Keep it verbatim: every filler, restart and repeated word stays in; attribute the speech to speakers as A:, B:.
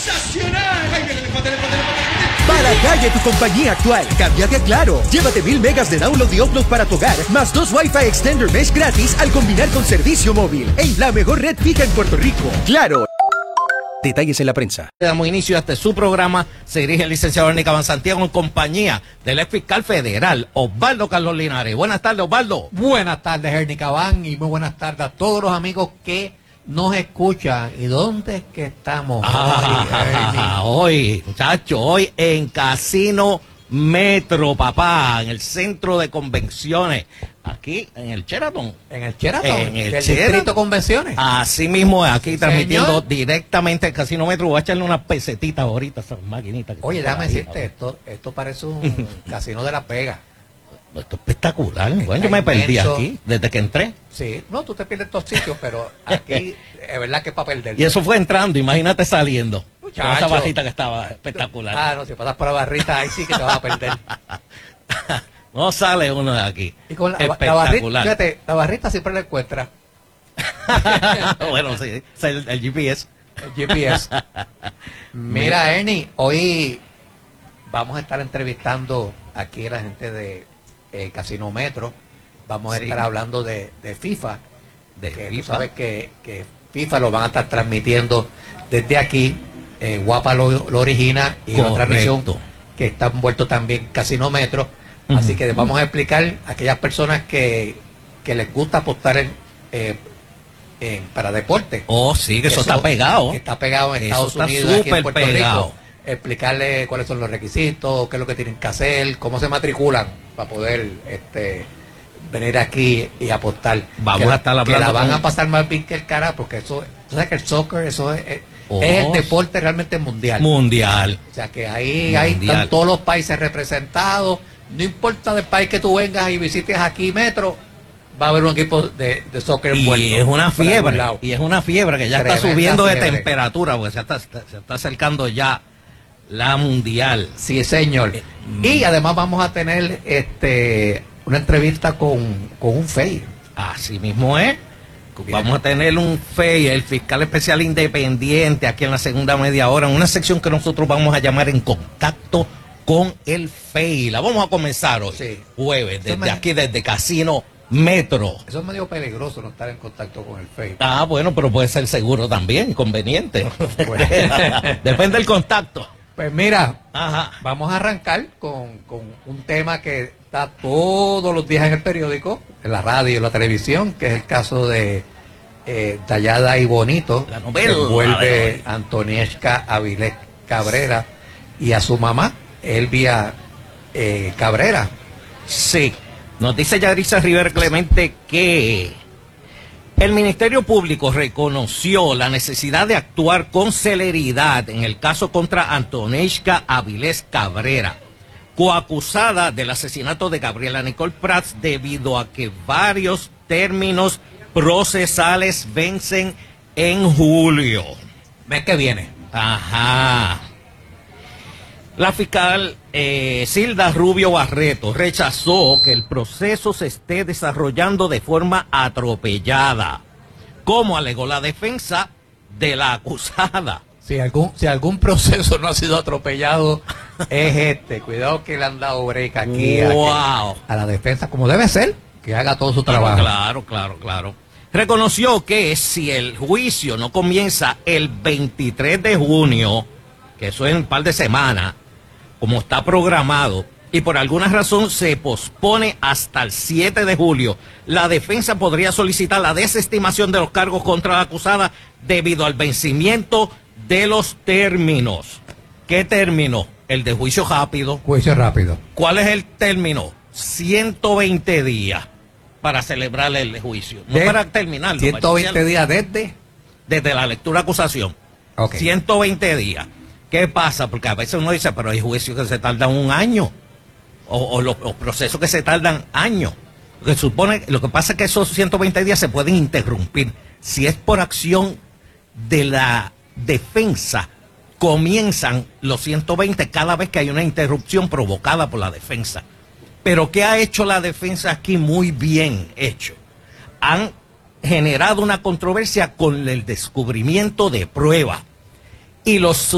A: ¡Sensacional! ¡Ay, el elefante, el elefante, el elefante!
B: Para calle tu compañía actual, cámbiate a Claro. Llévate mil megas de download y upload para tu hogar, más dos Wi-Fi Extender Mesh gratis al combinar con servicio móvil. En la mejor red fija en Puerto Rico. Claro. Detalles en la prensa.
C: Damos inicio a este su programa. Se dirige el licenciado Ernie Cabán Santiago en compañía del ex fiscal federal Osvaldo Carlos Linares. Buenas tardes, Osvaldo.
D: Buenas tardes, Ernie Cabán, y muy buenas tardes a todos los amigos que nos escuchan. ¿Y dónde es que estamos?
C: Ah, hoy, muchachos, hoy en Casino Metro, papá, en el centro de convenciones, aquí en el Sheraton.
D: En el Sheraton,
C: en el
D: del
C: Sheraton.
D: Distrito Convenciones.
C: Así mismo, aquí
D: Sí,
C: transmitiendo
D: señor.
C: directamente el Casino Metro. Voy a echarle unas pesetitas ahorita a esas maquinitas. que
D: Oye,
C: están
D: déjame
C: ahí,
D: decirte, esto, esto parece un casino de Las Vegas.
C: Esto es espectacular. Bueno, yo me
D: Está
C: perdí
D: inmenso.
C: aquí desde que entré.
D: Sí, no, tú te pierdes estos sitios, pero aquí es verdad que es para perder.
C: Y eso fue entrando, imagínate saliendo. Con esa
D: Muchacho.
C: bajita que estaba espectacular.
D: Ah, no, si pasas por la barrita, ahí sí que te vas a perder.
C: No sale uno de aquí.
D: Y con la, la barrita,
C: Espectacular.
D: fíjate, la barrita siempre la encuentras.
C: Bueno, sí, es el, el G P S.
D: El G P S. Mira, Ernie, hoy vamos a estar entrevistando aquí a la gente de eh, Casino Metro. Vamos a
C: Sí.
D: estar hablando de, de FIFA.
C: De
D: que
C: FIFA.
D: Tú sabes que, que FIFA lo van a estar transmitiendo desde aquí. Eh, Guapa lo, lo origina y
C: Correcto.
D: otra transmisión que está envuelto también Casino Metro.
C: Ujú.
D: Así que vamos a explicar a aquellas personas que, que les gusta apostar en, eh, en- para deporte.
C: Oh, sí, que eso, está pegado.
D: Que está pegado en
C: Eso
D: Estados
C: está
D: Unidos, aquí en
C: súper
D: Puerto
C: pegado.
D: Rico. Explicarle cuáles son los requisitos, qué es lo que tienen que hacer, cómo se matriculan para poder este, venir aquí y apostar.
C: Vamos
D: que,
C: a estar hablando
D: que la van
C: con-
D: a pasar más bien que el cara, porque eso, tú sabes que el soccer, eso es, es-
C: Oh.
D: es el deporte realmente mundial.
C: Mundial.
D: O sea que ahí hay
C: Mundial.
D: están todos los países representados. No importa del país que tú vengas y visites aquí Metro, va a haber un equipo de, de soccer
C: Y
D: envuelto
C: es una
D: por algún
C: fiebre.
D: lado.
C: Y es una fiebre que ya está
D: Tremenda
C: subiendo de
D: fiebre.
C: temperatura, porque se está, se está acercando ya la mundial.
D: Sí, señor. Y además vamos a tener este una entrevista con, con un F E I.
C: Así mismo es.
D: Bien.
C: Vamos a tener un F E I, el fiscal especial independiente, aquí en la segunda media hora, en una sección que nosotros vamos a llamar En Contacto con el F E I. La vamos a comenzar hoy,
D: Sí.
C: jueves,
D: Eso
C: desde
D: me-
C: aquí, desde Casino Metro.
D: Eso es medio peligroso no estar en contacto con el F E I.
C: Ah, bueno, pero puede ser seguro también, conveniente.
D: Bueno.
C: Depende del contacto.
D: Pues mira,
C: Ajá.
D: vamos a arrancar con, con un tema que está todos los días en el periódico, en la radio, en la televisión, que es el caso de eh, Tallada y Bonito,
C: La novela
D: que
C: de
D: envuelve
C: hoy.
D: a Antoniesca Avilés Cabrera y a su mamá, Elvia eh, Cabrera.
C: Sí. Nos dice Yadrisa Rivera Clemente que el Ministerio Público reconoció la necesidad de actuar con celeridad en el caso contra Antoniesca Avilés Cabrera, coacusada del asesinato de Gabriela Nicole Prats, debido a que varios términos procesales vencen en julio.
D: Mes que viene.
C: Ajá. La fiscal eh, Silda Rubio Barreto rechazó que el proceso se esté desarrollando de forma atropellada, como alegó la defensa de la acusada.
D: Si algún, si algún proceso no ha sido atropellado, es este. Cuidado que le han dado break aquí a,
C: Wow.
D: a la defensa, como debe ser, que haga todo su
C: Claro,
D: trabajo.
C: claro, claro, claro. Reconoció que si el juicio no comienza el veintitrés de junio, que eso es en un par de semanas, como está programado, y por alguna razón se pospone hasta el siete de julio, la defensa podría solicitar la desestimación de los cargos contra la acusada debido al vencimiento de los términos. ¿Qué término? El de juicio rápido.
D: Juicio rápido.
C: ¿Cuál es el término? ciento veinte días para celebrar el juicio. No
D: De-
C: para terminarlo.
D: ciento veinte
C: para
D: días desde.
C: desde la lectura de acusación.
D: Ok.
C: ciento veinte días. ¿Qué pasa? Porque a veces uno dice, pero hay juicios que se tardan un año. O, o los, los procesos que se tardan años. Lo que, supone, lo que pasa es que esos ciento veinte días se pueden interrumpir. Si es por acción de la defensa, comienzan los ciento veinte cada vez que hay una interrupción provocada por la defensa. Pero ¿qué ha hecho la defensa aquí? Muy bien hecho. Han generado una controversia con el descubrimiento de pruebas. Y los